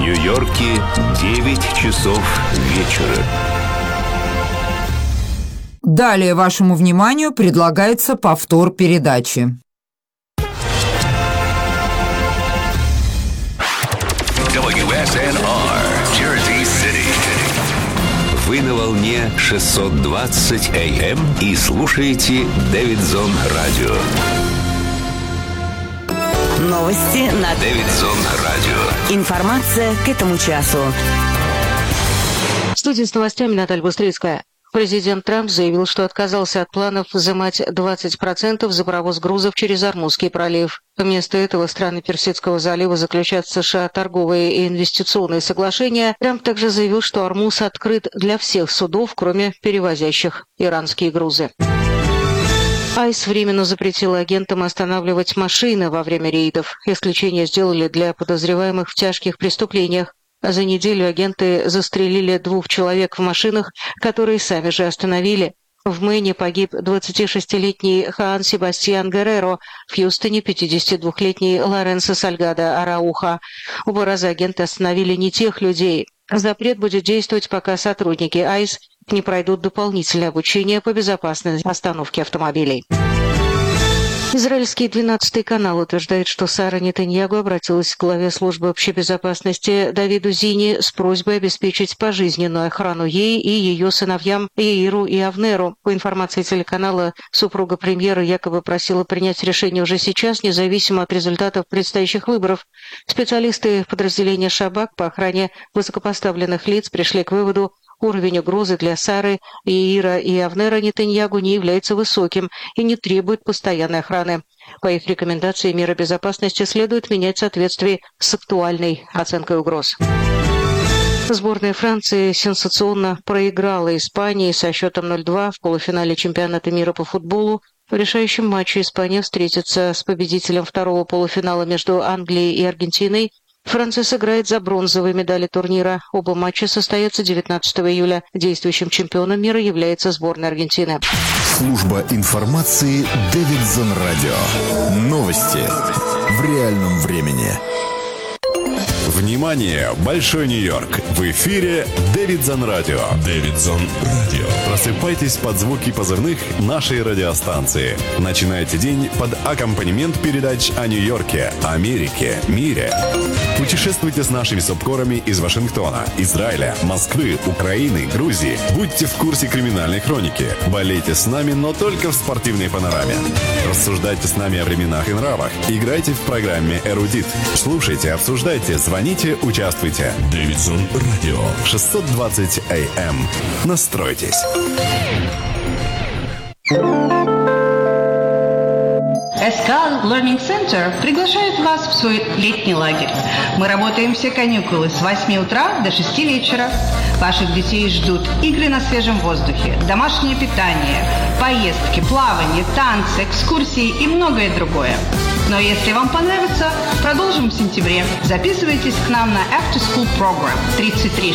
Нью-Йорке 9 часов вечера. Далее вашему вниманию предлагается повтор передачи. WSNR, Jersey City. Вы на волне 620 AM и слушаете Дэвидсон Радио. Новости на Дэвидсон Радио. Информация к этому часу. В студии с новостями Наталья Быстрицкая. Президент Трамп заявил, что отказался от планов взимать 20% за провоз грузов через Ормузский пролив. Вместо этого страны Персидского залива заключат с США торговые и инвестиционные соглашения. Трамп также заявил, что Ормуз открыт для всех судов, кроме перевозящих иранские грузы. ICE временно запретила агентам останавливать машины во время рейдов. Исключение сделали для подозреваемых в тяжких преступлениях. За неделю агенты застрелили 2 человек в машинах, которые сами же остановили. В Мэне погиб 26-летний Хуан Себастьян Герреро, в Хьюстоне 52-летний Лоренсо Сальгадо Арауха. Оба раза агенты остановили не тех людей. Запрет будет действовать, пока сотрудники ICE не пройдут дополнительное обучение по безопасной остановке автомобилей. Израильский 12-й канал утверждает, что Сара Нетаньягу обратилась к главе службы общей безопасности Давиду Зини с просьбой обеспечить пожизненную охрану ей и ее сыновьям Яиру и Авнеру. По информации телеканала, супруга премьера якобы просила принять решение уже сейчас, независимо от результатов предстоящих выборов. Специалисты подразделения Шабак по охране высокопоставленных лиц пришли к выводу, уровень угрозы для Сары, Яира и Авнера Нетаньягу не является высоким и не требует постоянной охраны. По их рекомендации, меры безопасности следует менять в соответствии с актуальной оценкой угроз. Сборная Франции сенсационно проиграла Испании со счетом 0-2 в полуфинале чемпионата мира по футболу. В решающем матче Испания встретится с победителем второго полуфинала между Англией и Аргентиной. Франция сыграет за бронзовые медали турнира. Оба матча состоятся 19 июля. Действующим чемпионом мира является сборная Аргентины. Служба информации Дэвидсон Радио. Новости в реальном времени. Внимание! Большой Нью-Йорк! В эфире Дэвидсон Радио. Дэвидсон Радио. Просыпайтесь под звуки позывных нашей радиостанции. Начинайте день под аккомпанемент передач о Нью-Йорке, Америке, мире. Путешествуйте с нашими субкорами из Вашингтона, Израиля, Москвы, Украины, Грузии. Будьте в курсе криминальной хроники. Болейте с нами, но только в спортивной панораме. Рассуждайте с нами о временах и нравах. Играйте в программе «Эрудит». Слушайте, обсуждайте, звоните, участвуйте. Дэвидсон Радио. 620 AM. Настройтесь. Escal Learning Center приглашает вас в свой летний лагерь. Мы работаем все каникулы с 8 утра до 6 вечера. Ваших детей ждут игры на свежем воздухе, домашнее питание, поездки, плавание, танцы, экскурсии и многое другое. Но если вам понравится, продолжим в сентябре. Записывайтесь к нам на After School Program 33